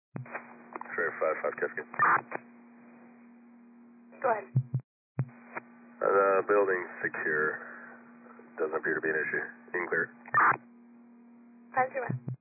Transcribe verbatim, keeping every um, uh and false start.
Sure, five five Kefka. Go ahead. Uh, the building's secure. Doesn't appear to be an issue. You can clear it. Five zero.